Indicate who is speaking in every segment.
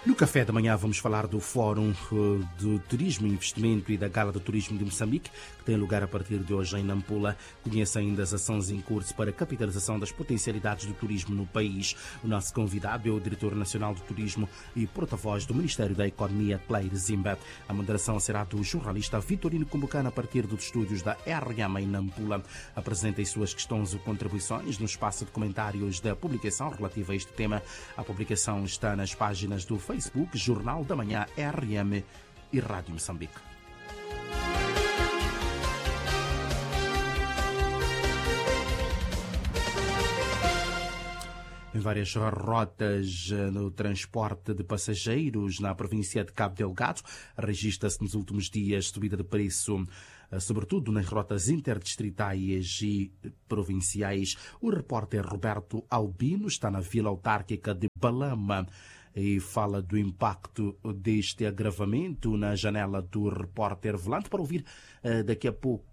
Speaker 1: No café da manhã vamos falar do Fórum do Turismo e Investimento e da Gala do Turismo de Moçambique, que tem lugar a partir de hoje em Nampula. Conheça ainda as ações em curso para a capitalização das potencialidades do turismo no país. O nosso convidado é o Diretor Nacional do Turismo e porta-voz do Ministério da Economia, Cleire Zimba. A moderação será do jornalista Vitorino Kumbucana a partir dos estúdios da RM em Nampula. Apresentem suas questões ou contribuições no espaço de comentários da publicação relativa a este tema. A publicação está nas páginas do Facebook, Jornal da Manhã, RM e Rádio Moçambique. Em várias rotas no transporte de passageiros na província de Cabo Delgado, registra-se nos últimos dias subida de preço, sobretudo nas rotas interdistritais e provinciais. O repórter Roberto Albino está na vila autárquica de Balama e fala do impacto deste agravamento na janela do repórter Volante, para ouvir daqui a pouco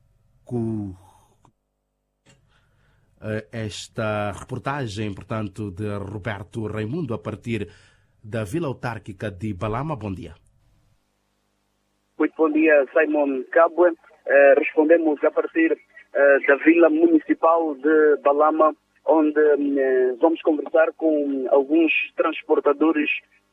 Speaker 1: esta reportagem, portanto, de Roberto Raimundo a partir da vila autárquica de Balama. Bom dia.
Speaker 2: Muito bom dia, Simon Cabo. Respondemos a partir da vila municipal de Balama, onde vamos conversar com alguns transportadores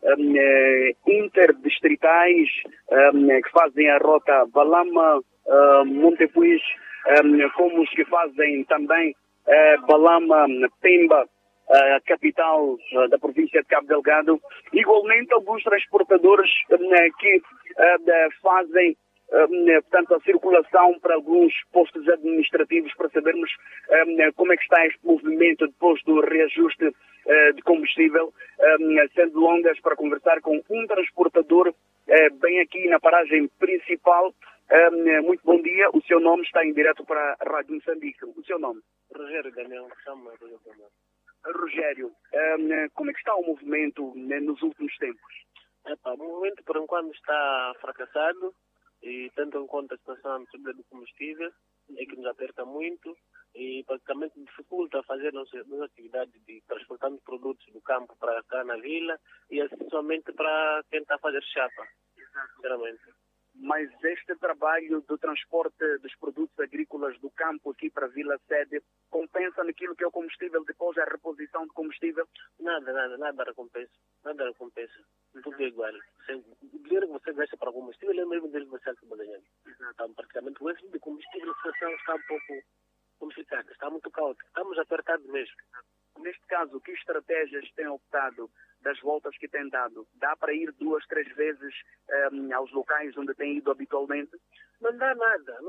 Speaker 2: interdistritais que fazem a rota Balama-Montepuez, como os que fazem também Balama-Pemba, a capital da província de Cabo Delgado. Igualmente, alguns transportadores que fazem portanto, a circulação para alguns postos administrativos, para sabermos como é que está este movimento depois do reajuste de combustível, sendo longas, para conversar com um transportador bem aqui na paragem principal. Muito bom dia, o seu nome está em direto para a Rádio Moçambique. O seu nome?
Speaker 3: Rogério Daniel.
Speaker 2: Rogério, como é que está o movimento nos últimos tempos?
Speaker 3: O movimento, por enquanto, está fracassado, e tendo em conta a situação de subida do combustível, é que nos aperta muito e praticamente dificulta fazer nossas atividades de transportando produtos do campo para cá na vila, e somente para quem está a fazer chapa, sinceramente.
Speaker 2: Mas este trabalho do transporte dos produtos agrícolas do campo aqui para a Vila Sede compensa naquilo que é o combustível depois da reposição de combustível?
Speaker 3: Nada recompensa. Tudo é igual. O dinheiro que você gasta para combustível é o mesmo dinheiro que você gasta para ganhar. Então, praticamente, o eixo de combustível, a situação está um pouco complicada, está muito caótica. Estamos apertados mesmo.
Speaker 2: Neste caso, que estratégias têm optado das voltas que têm dado? Dá para ir 2, 3 vezes aos locais onde têm ido habitualmente?
Speaker 3: Não dá nada.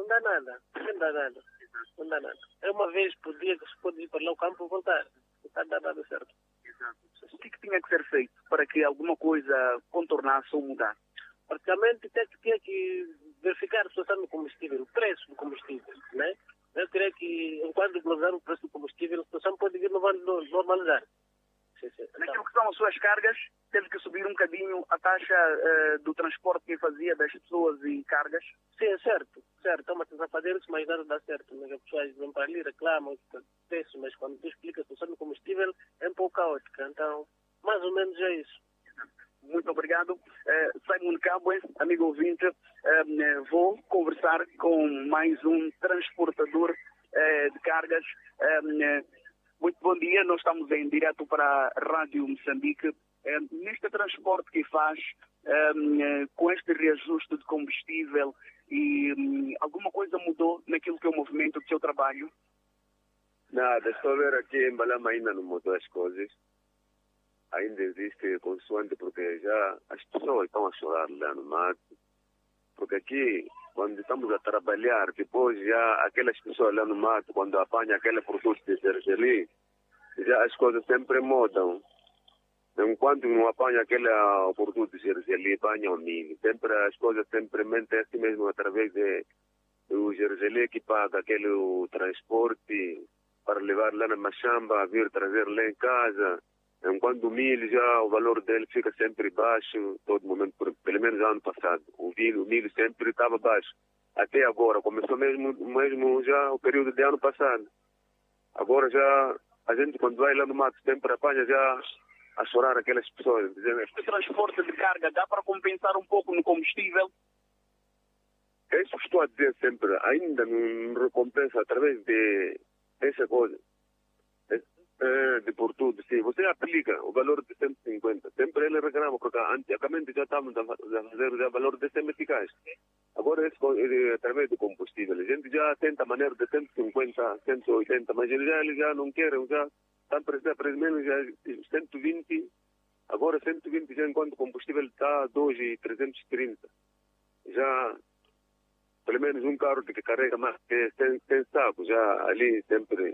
Speaker 3: É uma vez por dia que se pode ir para lá ao campo e voltar. Não está nada certo.
Speaker 2: Exato. O que tinha que ser feito para que alguma coisa contornasse ou mudar?
Speaker 3: Praticamente tinha que verificar a situação do combustível, o preço do combustível, né? Eu creio que, enquanto valorizar o preço do combustível, a situação pode vir normalizar. Sim.
Speaker 2: Naquilo que são as suas cargas, teve que subir um bocadinho a taxa do transporte que fazia das pessoas e cargas?
Speaker 3: Sim, é certo. Estamos a tentar fazer isso, mas nada dá certo. As pessoas vêm para ali, reclamam preço, mas quando tu explicas a situação do combustível, é um pouco caótica. Então, mais ou menos é isso.
Speaker 2: Muito obrigado. Simon Cabo, amigo ouvinte, vou conversar com mais um transportador de cargas. Muito bom dia, nós estamos em direto para a Rádio Moçambique. Neste transporte que faz, com este reajuste de combustível, e alguma coisa mudou naquilo que é o movimento do seu trabalho?
Speaker 4: Nada, estou a ver aqui em Balama ainda não mudou as coisas. Ainda existe consoante, porque já as pessoas estão a chorar lá no mato. Porque aqui, quando estamos a trabalhar, depois já aquelas pessoas lá no mato, quando apanham aquele produto de gergelim, já as coisas sempre mudam. Enquanto não apanham aquele produto de gergelim, apanham milho. Sempre as coisas simplesmente é assim mesmo, através do gergelim que paga aquele transporte para levar lá na Machamba, vir trazer lá em casa. Enquanto o milho já o valor dele fica sempre baixo, todo momento, pelo menos ano passado. O milho sempre estava baixo. Até agora, começou mesmo já o período de ano passado. Agora já, a gente quando vai lá no mato sempre apanha já a chorar aquelas pessoas. Dizendo,
Speaker 2: o transporte de carga dá para compensar um pouco no combustível?
Speaker 4: é isso que estou a dizer sempre, ainda não recompensa através de essa coisa. De por tudo, sim. Você aplica o valor de 150. Sempre ele reclama, porque antigamente já estávamos a fazer o valor de 100 meticais. Agora é através do combustível. A gente já tenta a maneira de 150, 180, mas eles já não querem, já estão para menos já 120. Agora 120 já enquanto o combustível está a 2,330. Já, pelo menos um carro que carrega mais que 100 sacos, já ali sempre...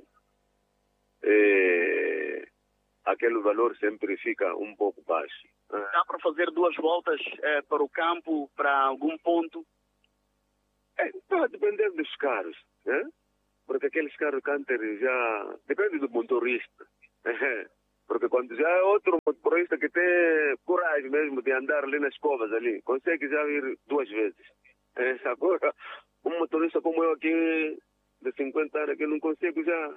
Speaker 4: aquele valor sempre fica um pouco baixo.
Speaker 2: Dá para fazer 2 voltas para o campo, para algum ponto?
Speaker 4: Está a depender dos carros, né? Porque aqueles carros canter já... Depende do motorista. Porque quando já é outro motorista que tem coragem mesmo de andar ali nas covas ali, consegue já ir 2 vezes. Agora, um motorista como eu aqui... de 50 anos que eu não consigo já.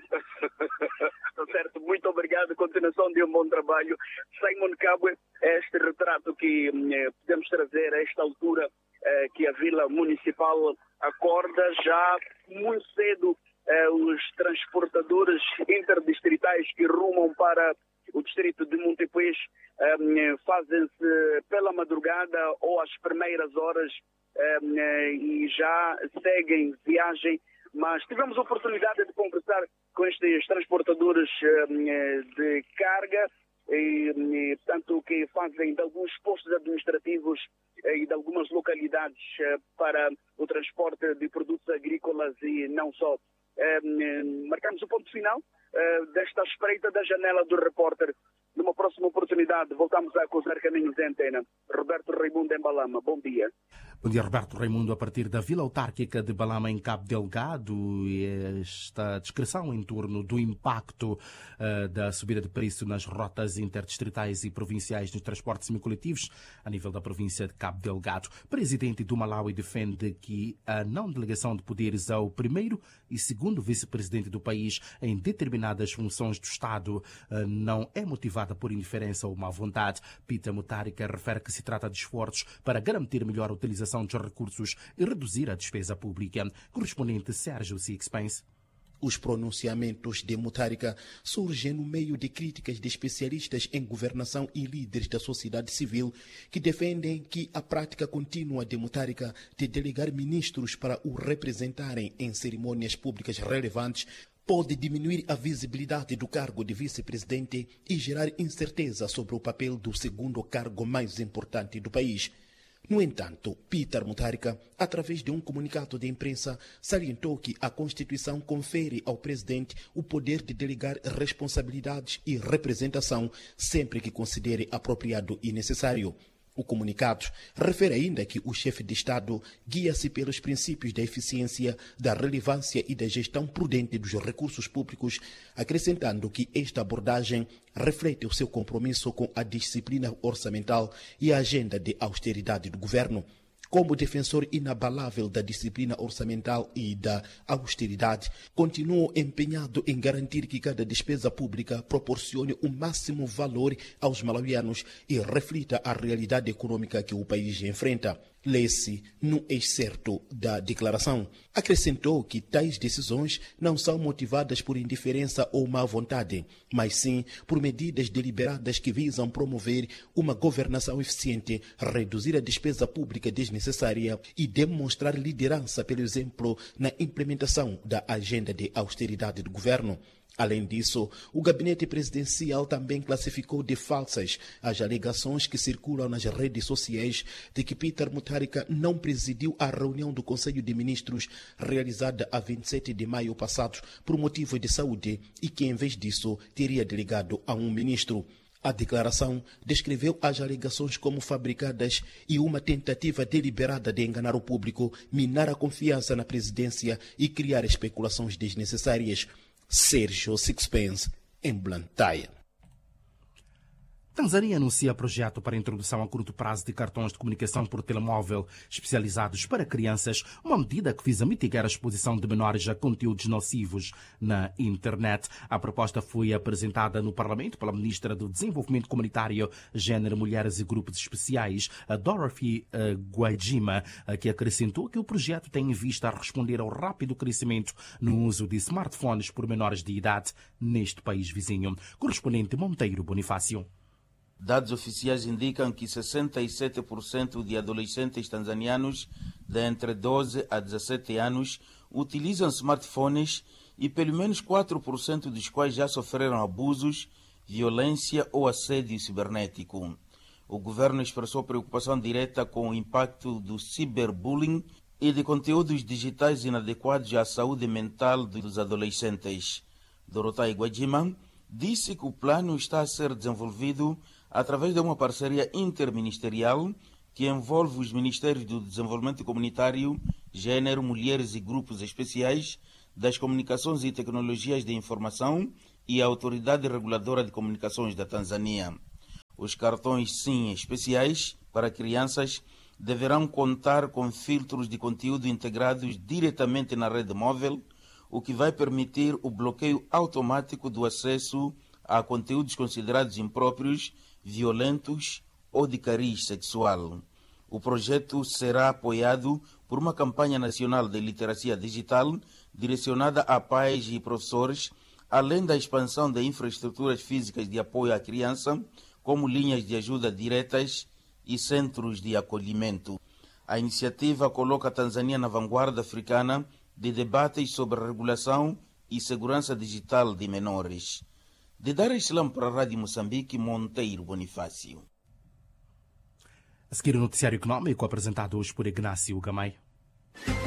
Speaker 2: Certo, muito obrigado. Continuação de um bom trabalho. Simon Cabo, este retrato que podemos trazer a esta altura que a Vila Municipal acorda já muito cedo os transportadores interdistritais que rumam para o distrito de Montepuez fazem-se pela madrugada ou às primeiras horas e já seguem viagem. Mas tivemos a oportunidade de conversar com estes transportadores de carga e portanto, que fazem de alguns postos administrativos e de algumas localidades para o transporte de produtos agrícolas e não só. Marcamos o ponto final desta espreita da janela do repórter. Numa próxima oportunidade, voltamos a cruzar caminhos em antena. Roberto Raimundo em Balama, bom dia.
Speaker 1: Bom dia, Roberto Raimundo, a partir da Vila Autárquica de Balama, em Cabo Delgado, esta descrição em torno do impacto da subida de preço nas rotas interdistritais e provinciais dos transportes semicoletivos a nível da província de Cabo Delgado. O presidente do Malawi defende que a não delegação de poderes ao primeiro e segundo vice-presidente do país em determinadas funções do Estado não é motivada por indiferença ou má vontade. Peter Mutharika refere que se trata de esforços para garantir melhor a utilização dos recursos e reduzir a despesa pública. Correspondente Sérgio Sixpence.
Speaker 5: Os pronunciamentos de Mutharika surgem no meio de críticas de especialistas em governação e líderes da sociedade civil que defendem que a prática contínua de Mutharika de delegar ministros para o representarem em cerimônias públicas relevantes pode diminuir a visibilidade do cargo de vice-presidente e gerar incerteza sobre o papel do segundo cargo mais importante do país. No entanto, Peter Mutharika, através de um comunicado de imprensa, salientou que a Constituição confere ao presidente o poder de delegar responsabilidades e representação sempre que considere apropriado e necessário. O comunicado refere ainda que o chefe de Estado guia-se pelos princípios da eficiência, da relevância e da gestão prudente dos recursos públicos, acrescentando que esta abordagem reflete o seu compromisso com a disciplina orçamental e a agenda de austeridade do governo. Como defensor inabalável da disciplina orçamental e da austeridade, continuo empenhado em garantir que cada despesa pública proporcione o máximo valor aos malauianos e reflita a realidade econômica que o país enfrenta. Lê-se no excerto da declaração. Acrescentou que tais decisões não são motivadas por indiferença ou má vontade, mas sim por medidas deliberadas que visam promover uma governação eficiente, reduzir a despesa pública desnecessária e demonstrar liderança pelo exemplo na implementação da agenda de austeridade do governo. Além disso, o gabinete presidencial também classificou de falsas as alegações que circulam nas redes sociais de que Peter Mutharika não presidiu a reunião do Conselho de Ministros realizada a 27 de maio passado por motivo de saúde e que, em vez disso, teria delegado a um ministro. A declaração descreveu as alegações como fabricadas e uma tentativa deliberada de enganar o público, minar a confiança na presidência e criar especulações desnecessárias. Sérgio Sixpence, em Blantyre.
Speaker 1: Tanzânia anuncia projeto para a introdução a curto prazo de cartões de comunicação por telemóvel especializados para crianças, uma medida que visa mitigar a exposição de menores a conteúdos nocivos na internet. A proposta foi apresentada no Parlamento pela Ministra do Desenvolvimento Comunitário, Gênero, Mulheres e Grupos Especiais, a Dorothy Gwajima, que acrescentou que o projeto tem em vista a responder ao rápido crescimento no uso de smartphones por menores de idade neste país vizinho. Correspondente Monteiro Bonifácio.
Speaker 6: Dados oficiais indicam que 67% de adolescentes tanzanianos de entre 12 a 17 anos utilizam smartphones e pelo menos 4% dos quais já sofreram abusos, violência ou assédio cibernético. O governo expressou preocupação direta com o impacto do ciberbullying e de conteúdos digitais inadequados à saúde mental dos adolescentes. Dorothy Gwajima disse que o plano está a ser desenvolvido através de uma parceria interministerial que envolve os Ministérios do Desenvolvimento Comunitário, Gênero, Mulheres e Grupos Especiais, das Comunicações e Tecnologias de Informação e a Autoridade Reguladora de Comunicações da Tanzânia. Os cartões SIM especiais para crianças deverão contar com filtros de conteúdo integrados diretamente na rede móvel, o que vai permitir o bloqueio automático do acesso a conteúdos considerados impróprios, violentos ou de cariz sexual. O projeto será apoiado por uma campanha nacional de literacia digital direcionada a pais e professores, além da expansão de infraestruturas físicas de apoio à criança, como linhas de ajuda diretas e centros de acolhimento. A iniciativa coloca a Tanzânia na vanguarda africana de debates sobre regulação e segurança digital de menores. De Dar es Salaam para a Rádio Moçambique, Monteiro Bonifácio.
Speaker 1: A seguir o noticiário econômico apresentado hoje por Ignácio Gamay.